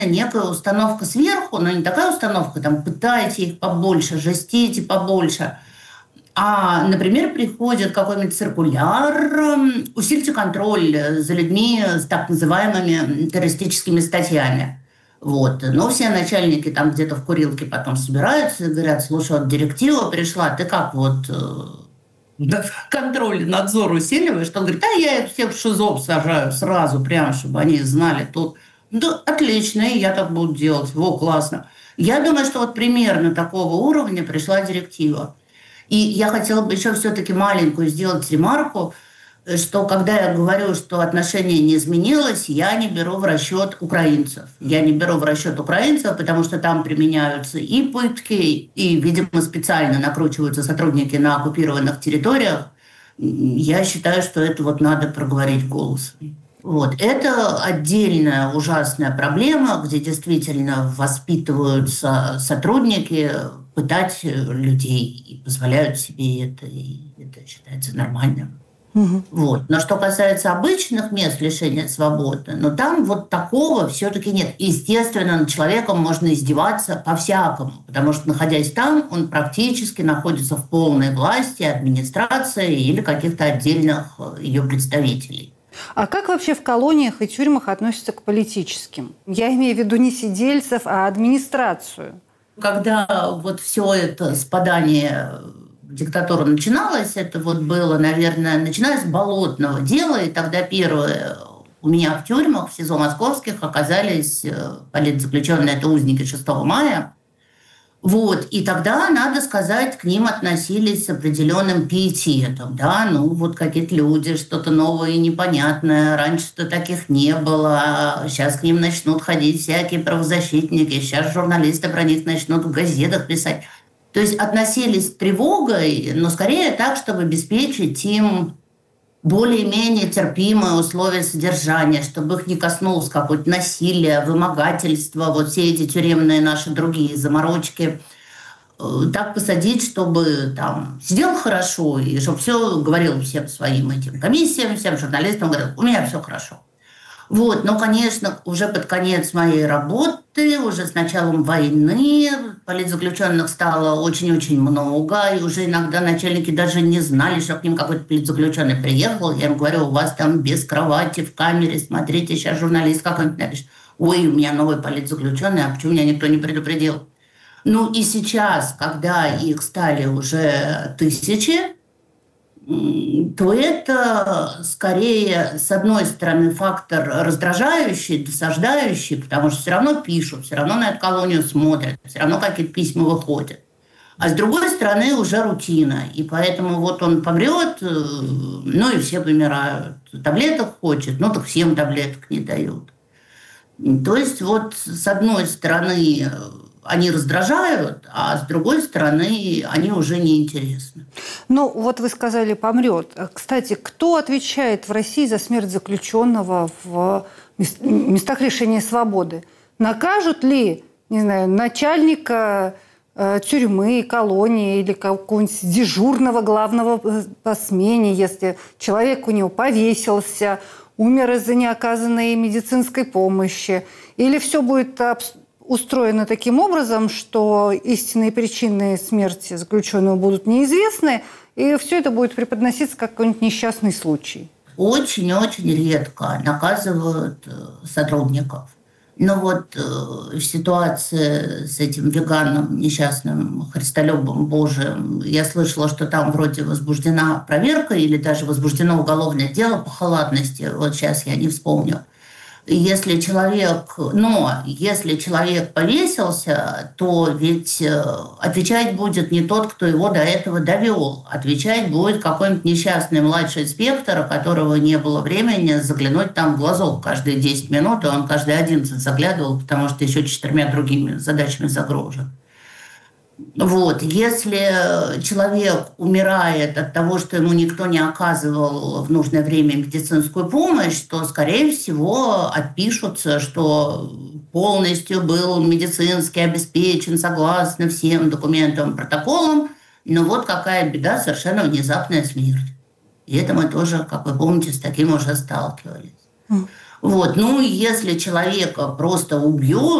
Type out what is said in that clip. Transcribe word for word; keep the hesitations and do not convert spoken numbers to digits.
некая установка сверху, но не такая установка, там, пытайте их побольше, жестите побольше. А, например, приходит какой-нибудь циркуляр, усильте контроль за людьми с так называемыми террористическими статьями. Вот. Но все начальники там где-то в курилке потом собираются и говорят: слушай, вот директива пришла, ты как вот контроль, надзор усиливаешь? Он говорит: да, я их всех в ШИЗО сажаю сразу, прямо, чтобы они знали тут. Да, отлично, и я так буду делать. Во, классно. Я думаю, что вот примерно такого уровня пришла директива. И я хотела бы еще все-таки маленькую сделать ремарку, что когда я говорю, что отношение не изменилось, я не беру в расчет украинцев. Я не беру в расчет украинцев, потому что там применяются и пытки, и, видимо, специально накручиваются сотрудники на оккупированных территориях. Я считаю, что это вот надо проговорить голосом. Вот. Это отдельная ужасная проблема, где действительно воспитываются сотрудники пытать людей и позволяют себе это, и это считается нормальным. Угу. Вот. Но что касается обычных мест лишения свободы, ну там вот такого все-таки нет. Естественно, над человеком можно издеваться по-всякому, потому что, находясь там, он практически находится в полной власти администрации или каких-то отдельных ее представителей. А как вообще в колониях и тюрьмах относятся к политическим? Я имею в виду не сидельцев, а администрацию. Когда вот все это спадание диктатуры начиналось, это вот было, наверное, начиная с Болотного дела, и тогда первые у меня в тюрьмах, в СИЗО московских, оказались политзаключенные, это узники шестого мая. Вот. И тогда, надо сказать, к ним относились с определенным пиететом. Да? Ну, вот какие-то люди, что-то новое и непонятное. Раньше-то таких не было. Сейчас к ним начнут ходить всякие правозащитники. Сейчас журналисты про них начнут в газетах писать. То есть относились с тревогой, но скорее так, чтобы обеспечить им более-менее терпимые условия содержания, чтобы их не коснулось какое-то насилие, вымогательство, вот все эти тюремные наши другие заморочки. Так посадить, чтобы там сидел хорошо, и чтобы все говорил всем своим этим комиссиям, всем журналистам, говорил: у меня все хорошо. Вот, но, конечно, уже под конец моей работы, уже с началом войны, политзаключенных стало очень-очень много, и уже иногда начальники даже не знали, что к ним какой-то политзаключенный приехал. Я им говорю: у вас там без кровати в камере, смотрите, сейчас журналист какой-нибудь напишет: ой, у меня новый политзаключенный, а почему меня никто не предупредил? Ну и сейчас, когда их стали уже тысячи, то это скорее, с одной стороны, фактор раздражающий, досаждающий, потому что все равно пишут, все равно на эту колонию смотрят, все равно какие-то письма выходят. А с другой стороны, уже рутина. И поэтому вот он помрет, ну и все помирают. Таблеток хочет, ну так всем таблеток не дают. То есть вот с одной стороны они раздражают, а с другой стороны они уже неинтересны. Ну, вот вы сказали, помрет. Кстати, кто отвечает в России за смерть заключенного в местах лишения свободы? Накажут ли, не знаю, начальника э, тюрьмы, колонии или какого-нибудь дежурного главного по смене, если человек у него повесился, умер из-за неоказанной медицинской помощи? Или все будет устроено таким образом, что истинные причины смерти заключенного будут неизвестны, и все это будет преподноситься как какой-нибудь несчастный случай? Очень-очень редко наказывают сотрудников. Но вот в ситуации с этим веганом, несчастным Христолюбом Божиим, я слышала, что там вроде возбуждена проверка или даже возбуждено уголовное дело по халатности. Вот сейчас я не вспомню. Если человек, но если человек повесился, то ведь отвечать будет не тот, кто его до этого довел. Отвечать будет какой-нибудь несчастный младший инспектор, у которого не было времени заглянуть там в глазок каждые десять минут, и он каждые одиннадцать заглядывал, потому что еще четырьмя другими задачами загружен. Вот. Если человек умирает от того, что ему никто не оказывал в нужное время медицинскую помощь, то, скорее всего, отпишутся, что полностью был медицински обеспечен согласно всем документам, протоколам, но вот какая беда, совершенно внезапная смерть. И это мы тоже, как вы помните, с таким уже сталкивались. Вот. Ну, если человека просто убьют,